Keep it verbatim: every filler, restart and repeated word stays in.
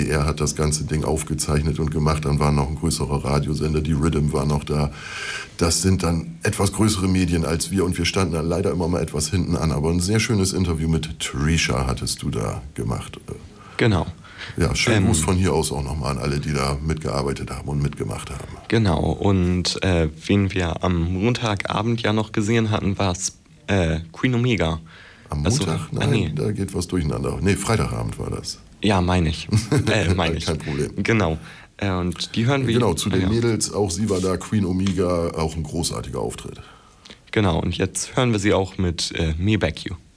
R hat das ganze Ding aufgezeichnet und gemacht. Dann war noch ein größerer Radiosender, die Rhythm war noch da. Das sind dann etwas größere Medien als wir und wir standen dann leider immer mal etwas hinten an. Aber ein sehr schönes Interview mit Trisha hattest du da gemacht. Genau. Ja, schönen ähm, Gruß von hier aus auch nochmal an alle, die da mitgearbeitet haben und mitgemacht haben. Genau, und äh, wen wir am Montagabend ja noch gesehen hatten, war es äh, Queen Omega. Am Also, Montag? ah, Nein, nee. da geht was durcheinander. Nee, Freitagabend war das. Ja, meine ich. Äh, meine ich. Kein Problem. Genau. Äh, und die hören wir... Genau, zu den ah, ja. Mädels, auch sie war da, Queen Omega, auch ein großartiger Auftritt. Genau, und jetzt hören wir sie auch mit äh, Me Back You.